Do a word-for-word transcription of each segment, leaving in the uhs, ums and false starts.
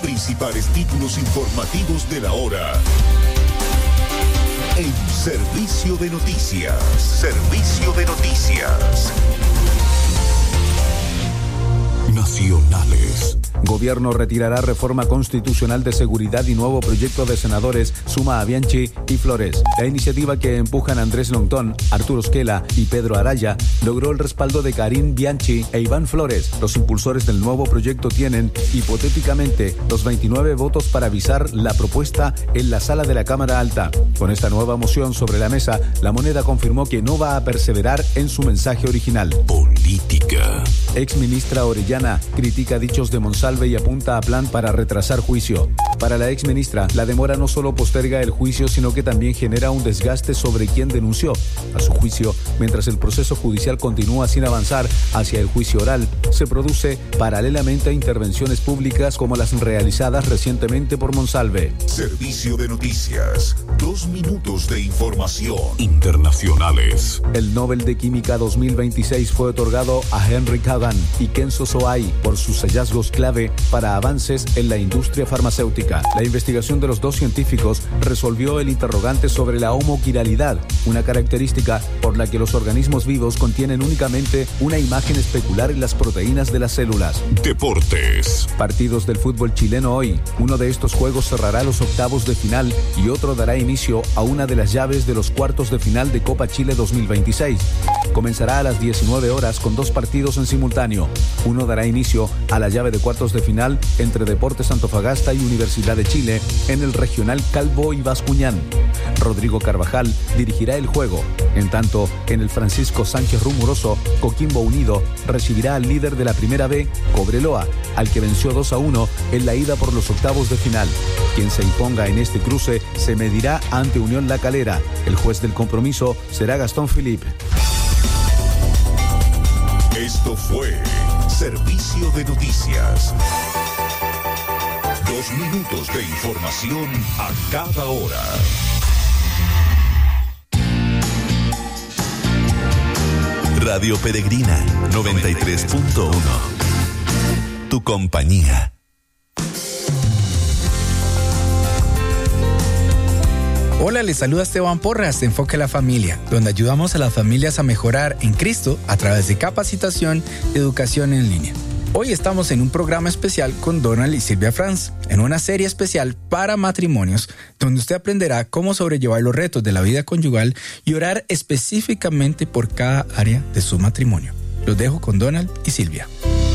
principales títulos informativos de la hora. En Servicio de Noticias. Servicio de Noticias. Nacionales. Gobierno retirará reforma constitucional de seguridad y nuevo proyecto de senadores suma a Bianchi y Flores. La iniciativa que empujan Andrés Lontón, Arturo Esquela y Pedro Araya logró el respaldo de Karim Bianchi e Iván Flores. Los impulsores del nuevo proyecto tienen, hipotéticamente, los veintinueve votos para visar la propuesta en la sala de la Cámara Alta. Con esta nueva moción sobre la mesa, la Moneda confirmó que no va a perseverar en su mensaje original. Política. Exministra Orellana critica dichos de Monsalve y apunta a plan para retrasar juicio. Para la exministra, la demora no solo posterga el juicio, sino que también genera un desgaste sobre quien denunció. A su juicio, mientras el proceso judicial continúa sin avanzar hacia el juicio oral, se produce paralelamente a intervenciones públicas como las realizadas recientemente por Monsalve. Servicio de Noticias. Dos minutos de información. Internacionales. El Nobel de Química dos mil veintiséis fue otorgado a Henry Caban y Kenzo Soai por sus hallazgos clave para avances en la industria farmacéutica. La investigación de los dos científicos resolvió el interrogante sobre la homoquiralidad, una característica por la que los organismos vivos contienen únicamente una imagen especular en las proteínas de las células. Deportes. Partidos del fútbol chileno hoy. Uno de estos juegos cerrará los octavos de final y otro dará inicio a una de las llaves de los cuartos de final de Copa Chile dos mil veintiséis. Comenzará a las diecinueve horas con dos partidos en simultáneo. Uno dará inicio a la llave de cuartos de final entre Deportes Antofagasta y Universidad de Chile en el regional Calvo y Bascuñán. Rodrigo Carvajal dirigirá el juego. En tanto, en el Francisco Sánchez Rumoroso, Coquimbo Unido recibirá al líder de la Primera B, Cobreloa, al que venció dos a uno en la ida por los octavos de final. Quien se imponga en este cruce se medirá ante Unión La Calera. El juez del compromiso será Gastón Philippe. Esto fue Servicio de Noticias. Dos minutos de información a cada hora. Radio Peregrina noventa y tres punto uno. Tu compañía. Hola, les saluda Esteban Porras de Enfoque a la Familia, donde ayudamos a las familias a mejorar en Cristo a través de capacitación y educación en línea. Hoy estamos en un programa especial con Donald y Silvia Franz, en una serie especial para matrimonios, donde usted aprenderá cómo sobrellevar los retos de la vida conyugal y orar específicamente por cada área de su matrimonio. Los dejo con Donald y Silvia.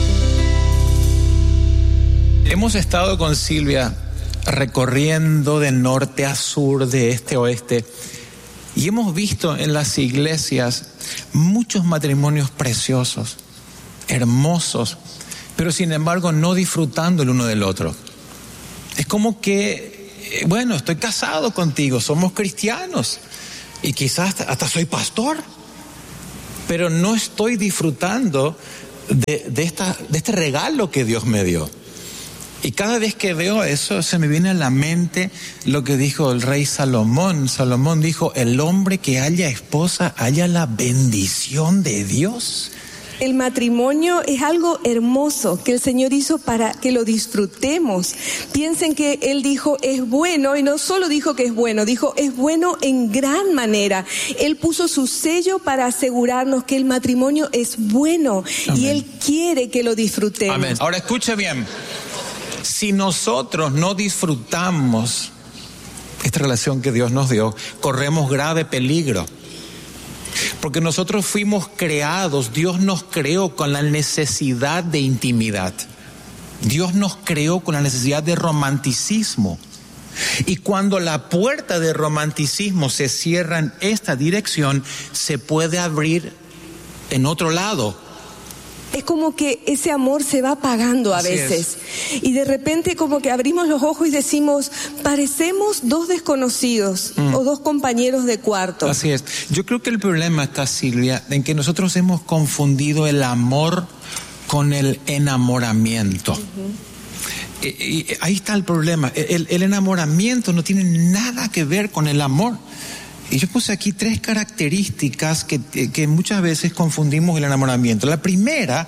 Hemos estado con Silvia recorriendo de norte a sur, de este a oeste, y hemos visto en las iglesias muchos matrimonios preciosos, hermosos, pero sin embargo no disfrutando el uno del otro. Es como que, bueno, estoy casado contigo, somos cristianos y quizás hasta soy pastor, pero no estoy disfrutando de, de, esta, de este regalo que Dios me dio. Y cada vez que veo eso, se me viene a la mente lo que dijo el rey Salomón. Salomón dijo, el hombre que haya esposa, haya la bendición de Dios. El matrimonio es algo hermoso que el Señor hizo para que lo disfrutemos. Piensen que Él dijo es bueno, y no solo dijo que es bueno, dijo es bueno en gran manera. Él puso su sello para asegurarnos que el matrimonio es bueno. Amén. Y Él quiere que lo disfrutemos. Amén. Ahora escuche bien. Si nosotros no disfrutamos esta relación que Dios nos dio, corremos grave peligro. Porque nosotros fuimos creados, Dios nos creó con la necesidad de intimidad. Dios nos creó con la necesidad de romanticismo. Y cuando la puerta de romanticismo se cierra en esta dirección, se puede abrir en otro lado. Es como que ese amor se va apagando a Así veces. Es. Y de repente como que abrimos los ojos y decimos, parecemos dos desconocidos mm. o dos compañeros de cuarto. Así es. Yo creo que el problema está, Silvia, en que nosotros hemos confundido el amor con el enamoramiento. Uh-huh. Y, y ahí está el problema. El, el enamoramiento no tiene nada que ver con el amor. Y yo puse aquí tres características que, que muchas veces confundimos el enamoramiento. La primera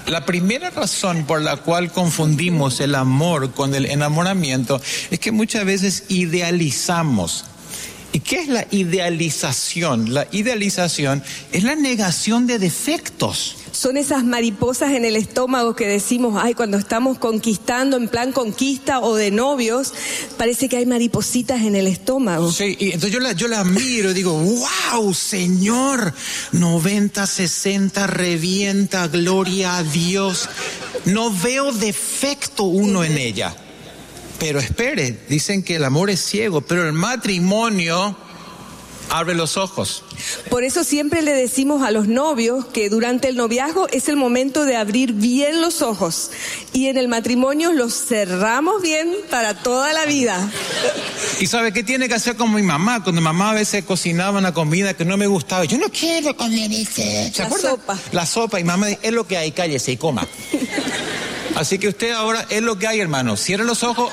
La primera razón por la cual confundimos el amor con el enamoramiento es que muchas veces idealizamos. ¿Y qué es la idealización? La idealización es la negación de defectos. Son esas mariposas en el estómago que decimos, ay, cuando estamos conquistando en plan conquista o de novios, parece que hay maripositas en el estómago. Sí, y entonces yo la, yo la miro y digo, wow, Señor, noventa, sesenta, revienta, gloria a Dios. No veo defecto uno en ella. Pero espere, dicen que el amor es ciego, pero el matrimonio abre los ojos. Por eso siempre le decimos a los novios que durante el noviazgo es el momento de abrir bien los ojos. Y en el matrimonio los cerramos bien para toda la vida. ¿Y sabe qué tiene que hacer con mi mamá? Cuando mamá a veces cocinaba una comida que no me gustaba, yo no quiero comer ese. La sopa. La sopa, y mamá dice, es lo que hay, cállese y coma. Así que usted ahora es lo que hay, hermano. Cierre los ojos,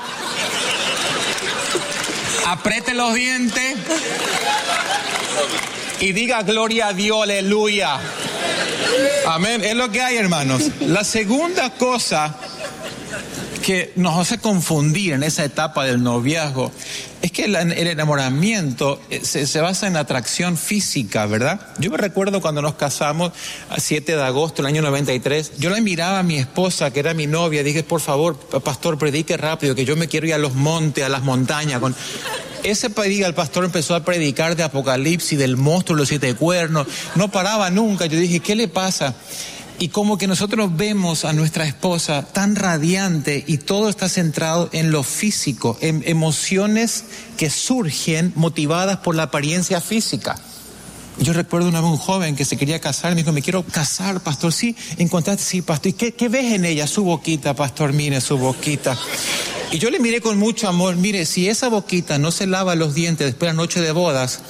apriete los dientes y diga gloria a Dios, aleluya. Amén. Es lo que hay, hermanos. La segunda cosa que nos hace confundir en esa etapa del noviazgo es que el, el enamoramiento se, se basa en atracción física, ¿verdad? Yo me recuerdo cuando nos casamos, a siete de agosto del año noventa y tres, yo le miraba a mi esposa, que era mi novia, dije, por favor, pastor, predique rápido, que yo me quiero ir a los montes, a las montañas. Con ese día el pastor empezó a predicar de Apocalipsis, del monstruo de los siete cuernos, no paraba nunca. Yo dije, ¿qué le pasa? Y como que nosotros vemos a nuestra esposa tan radiante y todo está centrado en lo físico, en emociones que surgen motivadas por la apariencia física. Yo recuerdo una vez un joven que se quería casar, me dijo, me quiero casar, pastor. Sí, encontraste, sí, pastor. ¿Y qué, qué ves en ella? Su boquita, pastor, mire su boquita. Y yo le miré con mucho amor, mire, si esa boquita no se lava los dientes después de la noche de bodas,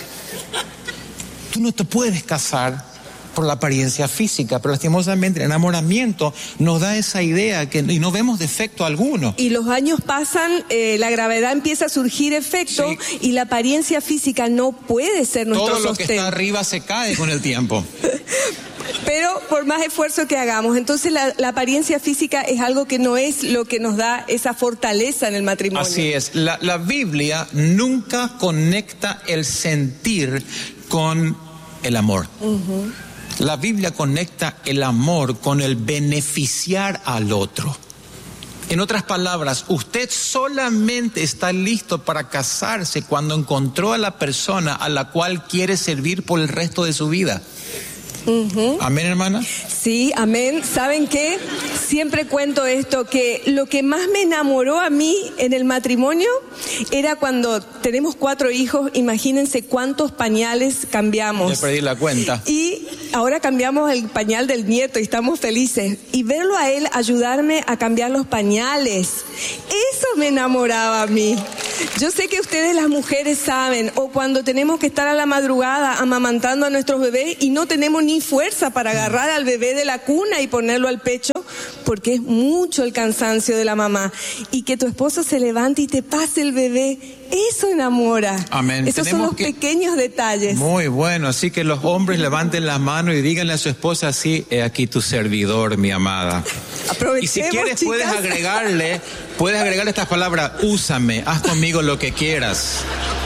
tú no te puedes casar por la apariencia física, pero lastimosamente el enamoramiento nos da esa idea que, y no vemos defecto alguno. Y los años pasan, eh, la gravedad empieza a surgir efecto, sí, y la apariencia física no puede ser nuestro sostén. Todo lo sostén. que está arriba se cae con el tiempo. Pero por más esfuerzo que hagamos, entonces la, la apariencia física es algo que no es lo que nos da esa fortaleza en el matrimonio. Así es, la, la Biblia nunca conecta el sentir con el amor. Uh-huh. La Biblia conecta el amor con el beneficiar al otro. En otras palabras, usted solamente está listo para casarse cuando encontró a la persona a la cual quiere servir por el resto de su vida. Uh-huh. Amén, hermana. Sí, amén. ¿Saben qué? Siempre cuento esto, que lo que más me enamoró a mí en el matrimonio era cuando tenemos cuatro hijos, imagínense cuántos pañales cambiamos. Ya perdí la cuenta. Y ahora cambiamos el pañal del nieto y estamos felices. Y verlo a él ayudarme a cambiar los pañales, eso me enamoraba a mí. Yo sé que ustedes las mujeres saben, o cuando tenemos que estar a la madrugada amamantando a nuestros bebés y no tenemos ni fuerza para agarrar al bebé de la cuna y ponerlo al pecho, porque es mucho el cansancio de la mamá, y que tu esposo se levante y te pase el bebé, eso enamora. Amén. Esos Tenemos son los que... pequeños detalles. Muy bueno, así que los hombres levanten las manos y díganle a su esposa así, he aquí tu servidor, mi amada. Aprovechemos, y si quieres, chicas, puedes agregarle, puedes agregarle estas palabras, úsame, haz conmigo lo que quieras.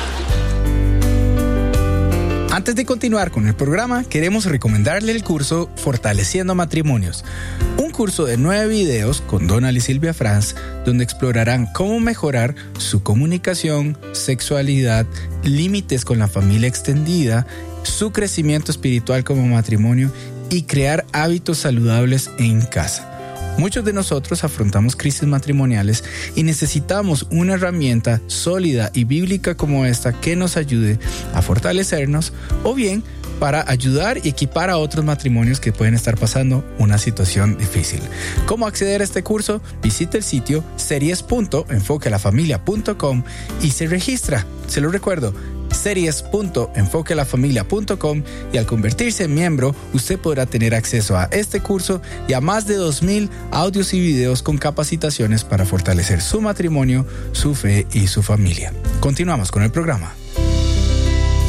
Antes de continuar con el programa, queremos recomendarle el curso Fortaleciendo Matrimonios, un curso de nueve videos con Donald y Silvia Franz, donde explorarán cómo mejorar su comunicación, sexualidad, límites con la familia extendida, su crecimiento espiritual como matrimonio y crear hábitos saludables en casa. Muchos de nosotros afrontamos crisis matrimoniales y necesitamos una herramienta sólida y bíblica como esta que nos ayude a fortalecernos, o bien para ayudar y equipar a otros matrimonios que pueden estar pasando una situación difícil. ¿Cómo acceder a este curso? Visite el sitio series punto enfoque la familia punto com y se registra. Se lo recuerdo, series punto enfoque la familia punto com, y al convertirse en miembro, usted podrá tener acceso a este curso y a más de dos mil audios y videos con capacitaciones para fortalecer su matrimonio, su fe y su familia. Continuamos con el programa.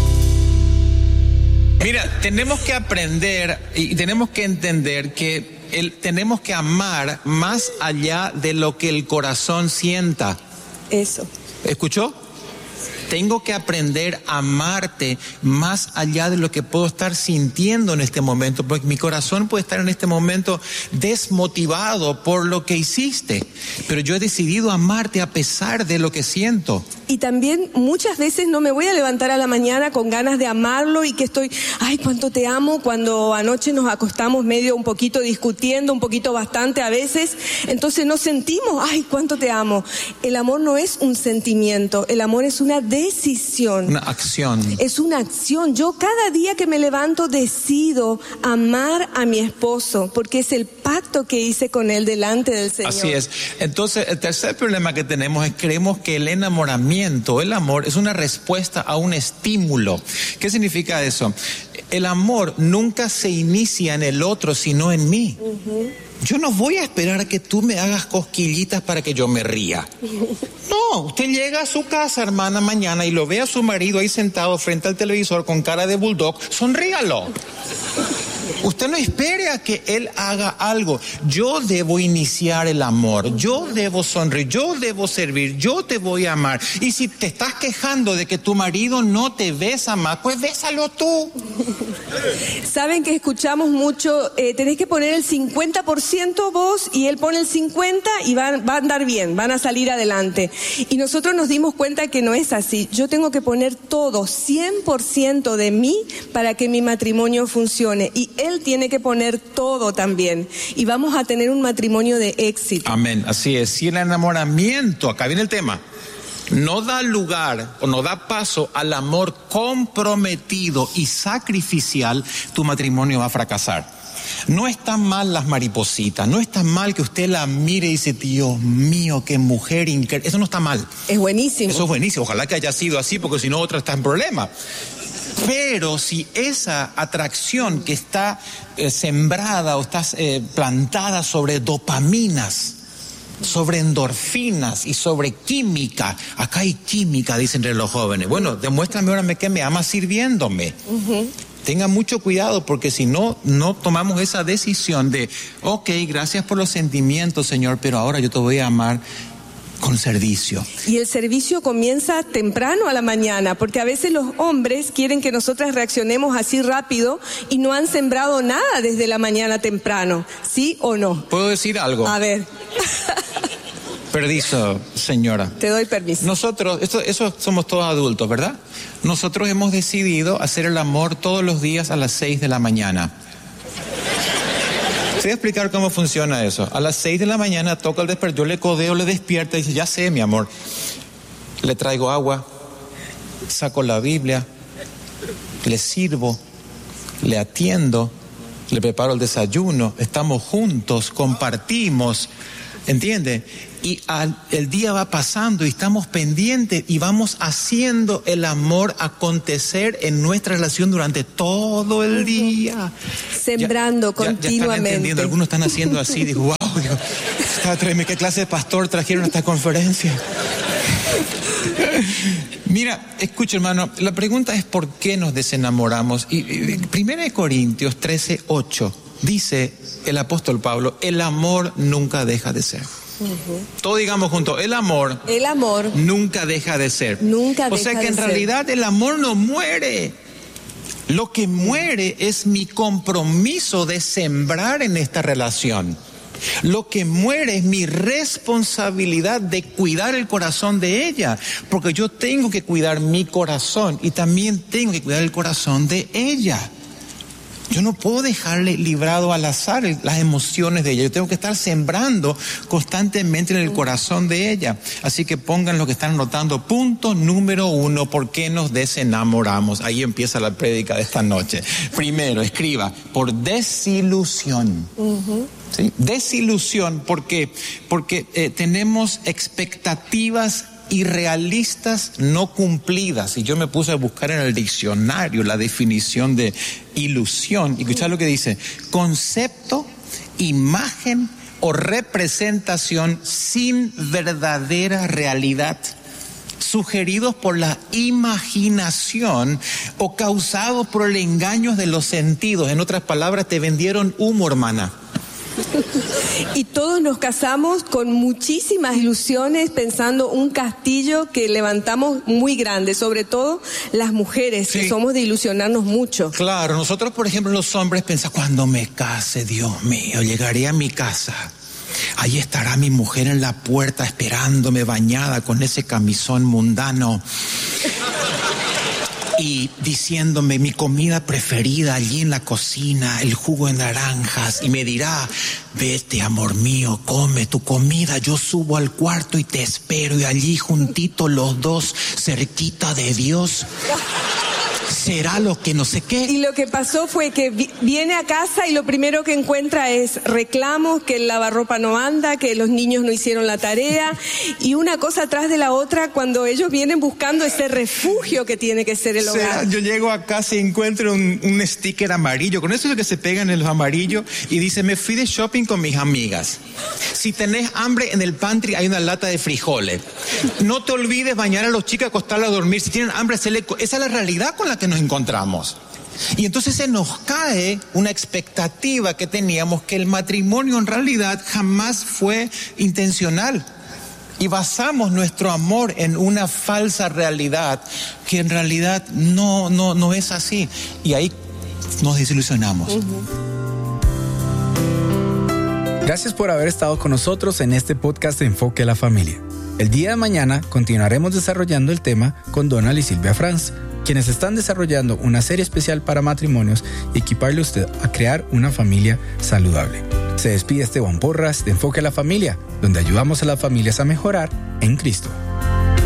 Mira, tenemos que aprender y tenemos que entender que el, tenemos que amar más allá de lo que el corazón sienta. Eso. ¿Escuchó? Tengo que aprender a amarte más allá de lo que puedo estar sintiendo en este momento, porque mi corazón puede estar en este momento desmotivado por lo que hiciste, pero yo he decidido amarte a pesar de lo que siento. Y también muchas veces no me voy a levantar a la mañana con ganas de amarlo y que estoy, ay, cuánto te amo, cuando anoche nos acostamos medio un poquito discutiendo, un poquito bastante a veces, entonces no sentimos, ay, cuánto te amo. El amor no es un sentimiento, el amor es una decisión. Una acción. Es una acción. Yo cada día que me levanto decido amar a mi esposo, porque es el pacto que hice con él delante del Señor. Así es. Entonces, el tercer problema que tenemos es creemos que el enamoramiento, el amor, es una respuesta a un estímulo. ¿Qué significa eso? El amor nunca se inicia en el otro, sino en mí. Uh-huh. Yo no voy a esperar a que tú me hagas cosquillitas para que yo me ría. No, usted llega a su casa, hermana, mañana y lo ve a su marido ahí sentado frente al televisor con cara de bulldog, sonríalo. Usted no espere a que él haga algo. Yo debo iniciar el amor, yo debo sonreír, yo debo servir, yo te voy a amar. Y si te estás quejando de que tu marido no te besa más, pues bésalo tú. Saben que escuchamos mucho, eh, tenés que poner el cincuenta por ciento vos y él pone el cincuenta por ciento y va, va a andar bien, van a salir adelante. Y nosotros nos dimos cuenta que no es así. Yo tengo que poner todo, cien por ciento de mí para que mi matrimonio funcione. Y él tiene que poner todo también. Y vamos a tener un matrimonio de éxito. Amén, así es. Si el enamoramiento, acá viene el tema, no da lugar o no da paso al amor comprometido y sacrificial, tu matrimonio va a fracasar. No están mal las maripositas, no está mal que usted la mire y dice, Dios mío, qué mujer increíble. Eso no está mal. Es buenísimo. Eso es buenísimo, ojalá que haya sido así, porque si no otra está en problema. Pero si esa atracción que está eh, sembrada o está eh, plantada sobre dopaminas, sobre endorfinas y sobre química, acá hay química, dicen entre los jóvenes. Bueno, demuéstrame ahora que me amas sirviéndome. Uh-huh. Tenga mucho cuidado, porque si no, no tomamos esa decisión de, ok, gracias por los sentimientos, Señor, pero ahora yo te voy a amar con servicio. Y el servicio comienza temprano a la mañana, porque a veces los hombres quieren que nosotras reaccionemos así rápido y no han sembrado nada desde la mañana temprano. ¿Sí o no? ¿Puedo decir algo? A ver. Permiso, señora. Te doy permiso. Nosotros, esto, eso somos todos adultos, ¿verdad? Nosotros hemos decidido hacer el amor todos los días a las seis de la mañana. Te voy a explicar cómo funciona eso. A las seis de la mañana toca el despertador, yo le codeo, le despierta y dice, ya sé, mi amor. Le traigo agua, saco la Biblia, le sirvo, le atiendo, le preparo el desayuno, estamos juntos, compartimos, ¿entiende? Y al, el día va pasando y estamos pendientes y vamos haciendo el amor acontecer en nuestra relación durante todo el día. Sembrando ya, continuamente. Ya, ya están entendiendo, algunos están haciendo así, digo, wow, digo, ¿qué clase de pastor trajeron a esta conferencia? Mira, escucha, hermano, la pregunta es ¿por qué nos desenamoramos? Y, y Primera de Corintios trece, ocho dice el apóstol Pablo, el amor nunca deja de ser. Uh-huh. Todo digamos juntos, el amor, el amor nunca deja de ser. Nunca o deja sea que en de realidad ser. El amor no muere. Lo que muere es mi compromiso de sembrar en esta relación. Lo que muere es mi responsabilidad de cuidar el corazón de ella, porque yo tengo que cuidar mi corazón y también tengo que cuidar el corazón de ella. Yo no puedo dejarle librado al azar las emociones de ella. Yo tengo que estar sembrando constantemente en el corazón de ella. Así que pongan lo que están anotando. Punto número uno, ¿por qué nos desenamoramos? Ahí empieza la prédica de esta noche. Primero, escriba, por desilusión. Uh-huh. ¿Sí? Desilusión, ¿por qué? Porque eh, tenemos expectativas irrealistas no cumplidas. Y yo me puse a buscar en el diccionario la definición de ilusión. Y escuchad lo que dice: concepto, imagen o representación sin verdadera realidad, sugeridos por la imaginación o causados por el engaño de los sentidos. En otras palabras, te vendieron humo, hermana. Y todos nos casamos con muchísimas ilusiones, pensando un castillo que levantamos muy grande, sobre todo las mujeres, sí, que somos de ilusionarnos mucho. Claro, nosotros, por ejemplo, los hombres pensamos, cuando me case, Dios mío, llegaré a mi casa. Ahí estará mi mujer en la puerta esperándome bañada con ese camisón mundano y diciéndome mi comida preferida allí en la cocina, el jugo de naranjas, y me dirá, vete, amor mío, come tu comida, yo subo al cuarto y te espero, y allí juntito los dos, cerquita de Dios, será lo que no sé qué. Y lo que pasó fue que vi- viene a casa y lo primero que encuentra es reclamos, que el lavarropa no anda, que los niños no hicieron la tarea, y una cosa atrás de la otra, cuando ellos vienen buscando ese refugio que tiene que ser el O sea, hogar. yo llego a casa y encuentro un, un sticker amarillo, con eso es lo que se pegan en los amarillos, y dice, me fui de shopping con mis amigas. Si tenés hambre, en el pantry hay una lata de frijoles. No te olvides bañar a los chicos, acostarlos a dormir. Si tienen hambre, hacerle... esa es la realidad con la que nos encontramos. Y entonces se nos cae una expectativa que teníamos, que el matrimonio en realidad jamás fue intencional. Y basamos nuestro amor en una falsa realidad que en realidad no, no, no es así. Y ahí nos desilusionamos. Uh-huh. Gracias por haber estado con nosotros en este podcast de Enfoque a la Familia. El día de mañana continuaremos desarrollando el tema con Donald y Silvia Franz, quienes están desarrollando una serie especial para matrimonios y equiparle a usted a crear una familia saludable. Se despide Esteban Porras de Enfoque a la Familia, donde ayudamos a las familias a mejorar en Cristo.